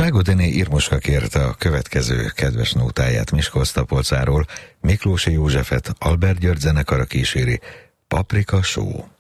Vágodiné Irmoska kérte a következő kedves nótáját Miskolc-Tapolcáról. Miklósi Józsefet Albert György zenekara kíséri, Paprika Só.